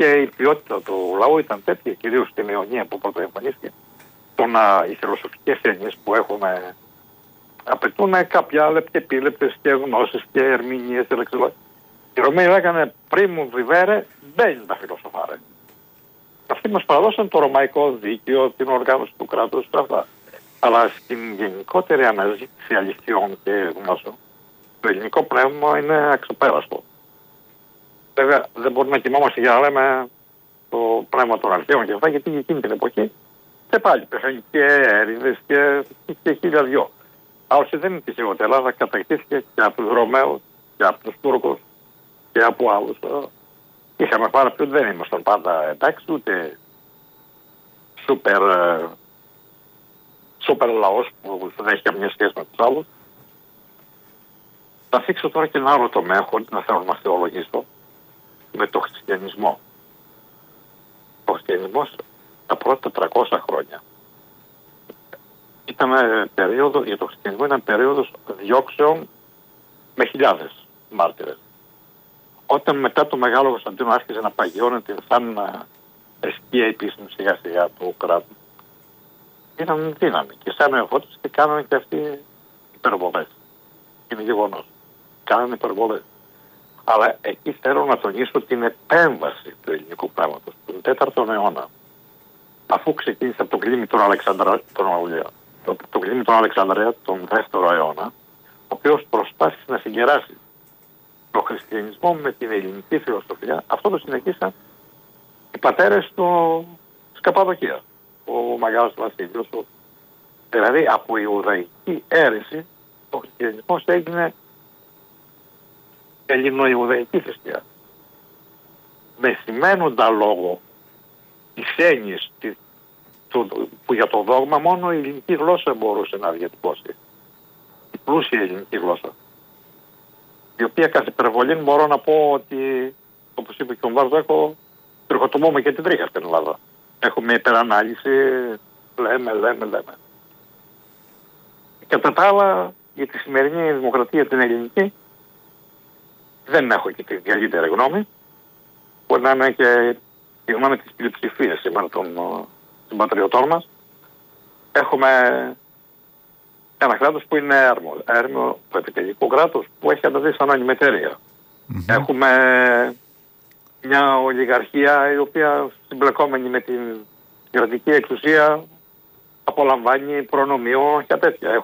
και η ποιότητα του λαού ήταν τέτοια, κυρίως στην Ιωνία που πρωτοεμφανίστηκε. Οι φιλοσοφικές έννοιες που έχουμε απαιτούν κάποια λεπτεπίλεπτες και γνώσεις και ερμηνείες και λεξιλόγια. Οι Ρωμαίοι λέγανε πρίμου βιβέρε, μπαίνει τα φιλοσοφάρε. Αυτοί μας παραδώσαν το ρωμαϊκό δίκαιο, την οργάνωση του κράτους και αυτά. Αλλά στην γενικότερη αναζήτηση αληθιών και γνώσεων, το ελληνικό πνεύμα είναι αξεπέραστο. Βέβαια δεν μπορούμε να κοιμόμαστε για να λέμε το πνεύμα των αρχαίων και αυτά, γιατί εκείνη την εποχή και πάλι υπήρχαν και Έλληνες και χίλια δυο. Άλλωστε δεν είναι τυχαίο ότι η Ελλάδα κατακτήθηκε και από τους Ρωμαίους και από τους Τούρκους και από άλλους. Είχαμε πάρα πει ότι δεν ήμασταν πάντα εντάξει, ούτε σούπερ λαός που δεν έχει καμία σχέση με τους άλλους. Θα θίξω τώρα και ένα άλλο τομέα, χωρίς να θέλω να θεολογήσω, με το χριστιανισμό. Ο χριστιανισμός τα πρώτα 400 χρόνια για το χριστιανισμό ήταν περίοδος διώξεων με χιλιάδες μάρτυρες. Όταν μετά το Μεγάλο Κωνσταντίνο άρχισε να παγιώνεται σαν εσκία επίσημη σιγά σιγά του κράτου, ήταν δύναμη και σαν νεοφώτιση και κάνανε και αυτοί υπερβολές. Είναι γεγονός. Κάνανε υπερβολές. Αλλά εκεί θέλω να τονίσω την επέμβαση του ελληνικού πράγματος τον 4ο αιώνα. Αφού ξεκίνησε από το κλίμι τον Αλεξανδρέα τον 2ο αιώνα, ο οποίος προσπάθησε να συγκεράσει τον χριστιανισμό με την ελληνική φιλοσοφία. Αυτό το συνεχίσαν οι πατέρες της Καπαδοκίας, ο Μεγάλος Βασίλειος. Δηλαδή από η Ιουδαϊκή αίρεση ο χριστιανισμός έγινε ελληνοϊουδαϊκή θρησκεία. Με σημαίνοντα λόγο τις έννοιες που για το δόγμα μόνο η ελληνική γλώσσα μπορούσε να διατυπώσει. Η πλούσια ελληνική γλώσσα. Η οποία καθ' υπερβολή μπορώ να πω ότι, όπως είπε και ο Μβάρδο, έχω τριχοτομούμε και την τρίχα στην Ελλάδα. Έχουμε υπερανάλυση, λέμε. Κατά τα άλλα, για τη σημερινή δημοκρατία την ελληνική, δεν έχω και την καλύτερη γνώμη. Μπορεί να είναι και η γνώμη της πλειοψηφίας σήμερα των συμπατριωτών μας. Έχουμε ένα κράτος που είναι έρμο, το επιτελικό κράτος που έχει ανταδεί σαν ανημετέρεια. Έχουμε μια ολιγαρχία η οποία συμπλεκόμενη με την κρατική εξουσία απολαμβάνει προνομιών και τέτοια.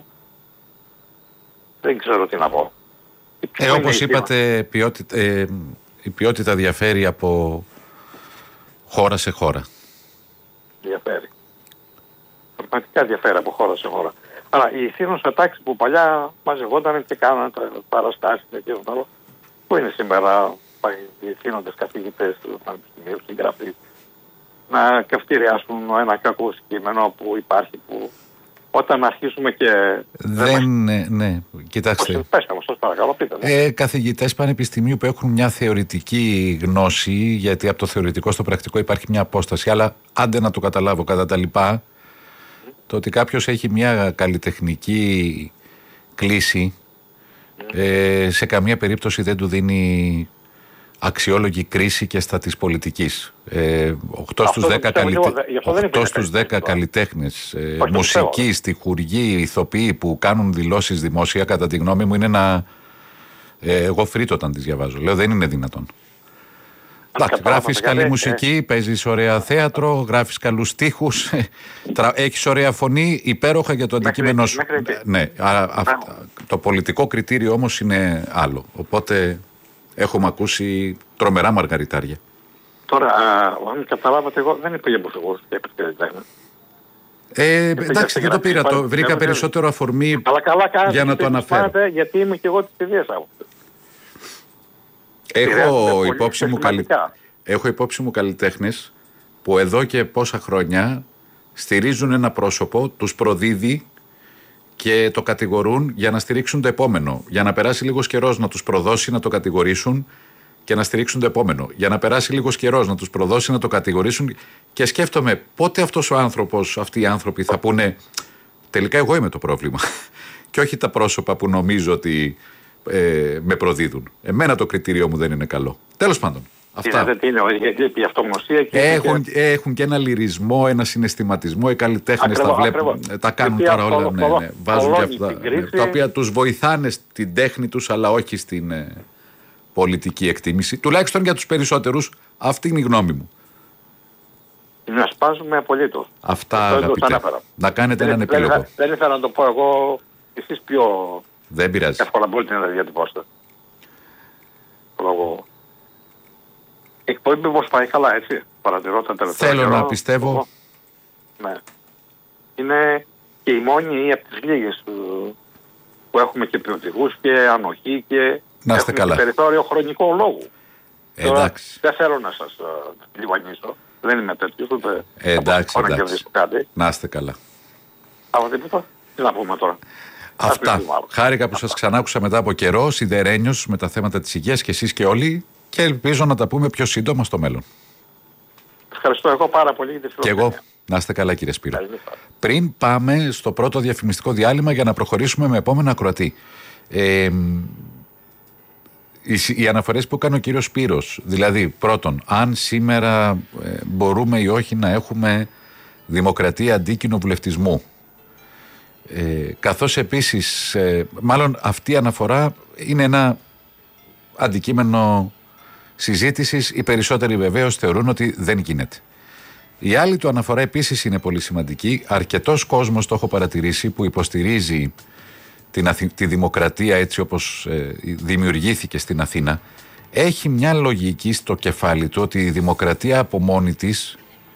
Δεν ξέρω τι να πω. Όπως είπατε, η ποιότητα διαφέρει από χώρα σε χώρα. Διαφέρει. Πραγματικά διαφέρει από χώρα σε χώρα. Αλλά η θύνουσα τάξη που παλιά μαζευόταν και κάνανε παραστάσεις και άλλο, που είναι σήμερα οι θύνοντες καθηγητές του πανεπιστημίου, συγγραφείς, να καυστηριάσουν ένα κακό κείμενο που υπάρχει, που όταν αρχίσουμε και... Ναι, κοιτάξτε. Πέστε μου, σας παρακαλώ, πείτε. Καθηγητές πανεπιστημίου που έχουν μια θεωρητική γνώση, γιατί από το θεωρητικό στο πρακτικό υπάρχει μια απόσταση, αλλά άντε να το καταλάβω κατά τα λοιπά, το ότι κάποιος έχει μια καλλιτεχνική κλίση, σε καμία περίπτωση δεν του δίνει αξιόλογη κρίση και στα της πολιτικής. 8 στους 10 καλλιτέχνες, μουσικοί, στιχουργοί, ηθοποιοί που κάνουν δηλώσεις δημόσια, κατά τη γνώμη μου είναι εγώ φρύτω όταν τις διαβάζω. Λέω δεν είναι δυνατόν. Γράφεις καλή μουσική, παίζεις ωραία θέατρο, γράφεις καλούς στίχους, έχεις ωραία φωνή, υπέροχα για το αντικείμενο σου. Ναι, το πολιτικό κριτήριο όμως είναι άλλο. Οπότε έχουμε ακούσει τρομερά μαργαριτάρια. Τώρα, αν καταλάβατε, εγώ δεν είπα για μουσικούς και εντάξει, δεν το πήρα. Βρήκα περισσότερο αφορμή για να το αναφέρω. Γιατί είμαι και εγώ της ίδιας άποψης. Έχω υπόψη μου καλλιτέχνες που εδώ και πόσα χρόνια στηρίζουν ένα πρόσωπο, τους προδίδει και το κατηγορούν για να στηρίξουν το επόμενο. Για να περάσει λίγος καιρός να τους προδώσει να το κατηγορήσουν και να στηρίξουν το επόμενο. Για να περάσει λίγος καιρός να τους προδώσει να το κατηγορήσουν. Και σκέφτομαι πότε αυτός ο άνθρωπος, αυτοί οι άνθρωποι θα πούνε τελικά εγώ είμαι το πρόβλημα. Και όχι τα πρόσωπα που νομίζω ότι με προδίδουν. Εμένα το κριτήριό μου δεν είναι καλό. Τέλος πάντων. Αυτά. Η αυτογνωσία έχουν και ένα λυρισμό, ένα συναισθηματισμό. Οι καλλιτέχνες τα κάνουν τώρα όλα. Ναι. Βάζουν και αυτά. Τα οποία τους βοηθάνε στην τέχνη τους, αλλά όχι στην πολιτική εκτίμηση. Τουλάχιστον για τους περισσότερους, αυτή είναι η γνώμη μου. Να σπάζουμε απολύτως. Αυτά, αγαπητέ. Να κάνετε έναν επίλογο. Δεν ήθελα να το πω εγώ, εσείς πιο. Δεν πειράζει. Εύκολα μπορείτε να τα διατυπώσετε. Λόγω. Η εκπομπή μήπως πάει καλά, έτσι. Παρατηρώ τα τελευταία. Θέλω να πιστεύω. Ναι. Είναι και η μόνη ή από τις λίγες που έχουμε και ποιοτικούς και ανοχή και έχουμε και περιθώριο χρονικό λόγου. Εντάξει. Δεν θέλω να σας λιβανίσω. Δεν είμαι τέτοιος, ούτε εντάξει. Κάτι. Να είστε καλά. Από τίποτα. Τι να πούμε τώρα. Αυτά. Χάρηκα που σας ξανάκουσα μετά από καιρό, σιδερένιος με τα θέματα της υγείας και εσείς και όλοι, και ελπίζω να τα πούμε πιο σύντομα στο μέλλον. Ευχαριστώ εγώ πάρα πολύ για τη φιλοξενία. Και εγώ. Να είστε καλά, κύριε Σπύρο. Πριν πάμε στο πρώτο διαφημιστικό διάλειμμα για να προχωρήσουμε με επόμενο ακροατή. Οι αναφορές που κάνει ο κύριος Σπύρος, δηλαδή πρώτον, αν σήμερα μπορούμε ή όχι να έχουμε δημοκρατία αντί κοινοβουλευτισμού, καθώς επίσης, μάλλον αυτή η αναφορά είναι ένα αντικείμενο συζήτησης, οι περισσότεροι βεβαίως θεωρούν ότι δεν γίνεται. Η άλλη του αναφορά επίσης είναι πολύ σημαντική. Αρκετός κόσμος, το έχω παρατηρήσει, που υποστηρίζει τη δημοκρατία έτσι όπως δημιουργήθηκε στην Αθήνα, έχει μια λογική στο κεφάλι του ότι η δημοκρατία από μόνη της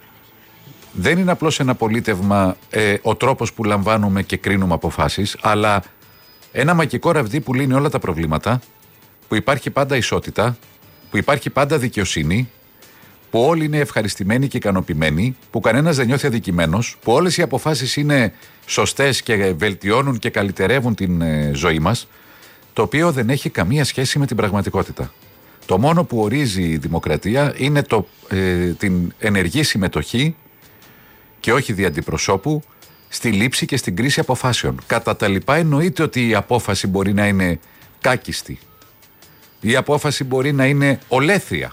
δεν είναι απλώς ένα πολίτευμα, ο τρόπος που λαμβάνουμε και κρίνουμε αποφάσεις, αλλά ένα μαγικό ραβδί που λύνει όλα τα προβλήματα, που υπάρχει πάντα ισότητα, που υπάρχει πάντα δικαιοσύνη, που όλοι είναι ευχαριστημένοι και ικανοποιημένοι, που κανένας δεν νιώθει αδικημένος, που όλες οι αποφάσεις είναι σωστές και βελτιώνουν και καλυτερεύουν την ζωή μας, το οποίο δεν έχει καμία σχέση με την πραγματικότητα. Το μόνο που ορίζει η δημοκρατία είναι την ενεργή συμμετοχή και όχι δι' αντιπροσώπου στη λήψη και στην κρίση αποφάσεων. Κατά τα λοιπά, εννοείται ότι η απόφαση μπορεί να είναι κάκιστη. Η απόφαση μπορεί να είναι ολέθρια.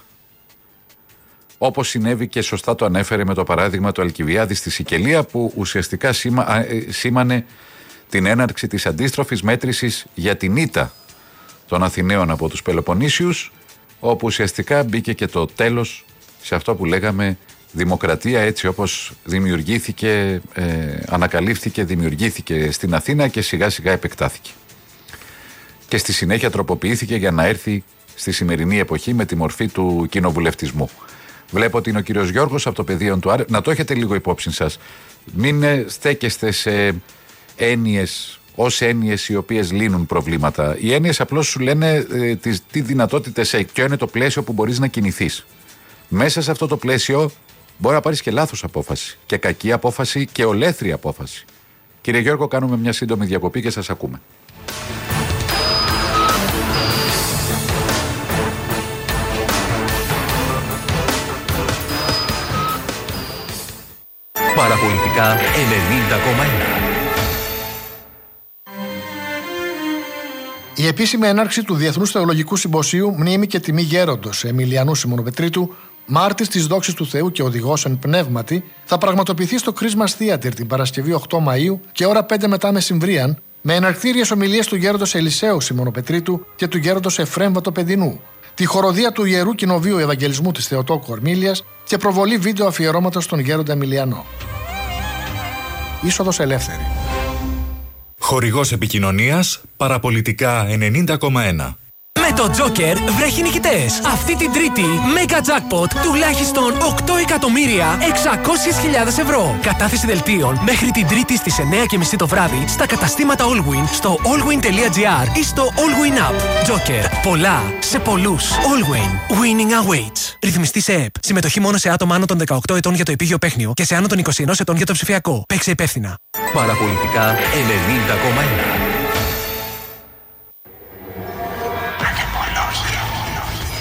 Όπως συνέβη και σωστά το ανέφερε με το παράδειγμα του Αλκιβιάδη στη Σικελία, που ουσιαστικά σήμανε την έναρξη της αντίστροφης μέτρησης για την ήττα των Αθηναίων από τους Πελοποννήσιους, όπου ουσιαστικά μπήκε και το τέλος σε αυτό που λέγαμε δημοκρατία έτσι όπως δημιουργήθηκε, ανακαλύφθηκε, δημιουργήθηκε στην Αθήνα και σιγά σιγά επεκτάθηκε. Και στη συνέχεια τροποποιήθηκε για να έρθει στη σημερινή εποχή με τη μορφή του κοινοβουλευτισμού. Βλέπω ότι είναι ο κύριος Γιώργος από το πεδίο του Άρη. Να το έχετε λίγο υπόψη σας. Μην στέκεστε σε έννοιες, ως έννοιες οι οποίες λύνουν προβλήματα. Οι έννοιες απλώς σου λένε τι δυνατότητες έχει, ποιο είναι το πλαίσιο που μπορείς να κινηθείς. Μέσα σε αυτό το πλαίσιο μπορεί να πάρεις και λάθος απόφαση, και κακή απόφαση και ολέθρια απόφαση. Κύριε Γιώργο, κάνουμε μια σύντομη διακοπή και σας ακούμε. Παραπολιτικά 90,1. Η επίσημη έναρξη του Διεθνούς Θεολογικού Συμποσίου Μνήμη και Τιμή Γέροντος Εμιλιανού Σιμωνοπετρίτου, μάρτης της δόξης του Θεού και οδηγός εν πνεύματι, θα πραγματοποιηθεί στο Christmas Theater την Παρασκευή 8 Μαΐου και ώρα 5 μετά μεσημβρίαν, με εναρκτήριες ομιλίες του Γέροντος Ελισαίου Σιμωνοπετρίτου και του Γέροντος Εφρέμ Βατοπεδινού, τη χοροδία του Ιερού Κοινοβίου Ευαγγελισμού της Θεοτόκου Ορμήλιας και προβολή βίντεο αφιερώματος στον Γέροντα Εμιλιανό. Είσοδος ελεύθερη. Χορηγός επικοινωνίας Παραπολιτικά 90,1. Με το Joker βρέχει νικητές. Αυτή την Τρίτη, Mega Jackpot τουλάχιστον 8.600.000 ευρώ. Κατάθεση δελτίων μέχρι την Τρίτη στις 9:30 το βράδυ στα καταστήματα Allwyn, στο allwyn.gr ή στο Allwyn App. Joker. Πολλά σε πολλούς. Allwyn. Winning awaits. Ρυθμιστή σε ΕΠ. Συμμετοχή μόνο σε άτομα άνω των 18 ετών για το επίγειο παίχνιο και σε άνω των 21 ετών για το ψηφιακό. Παίξε υπεύθυνα. Παραπολιτικά 90,1.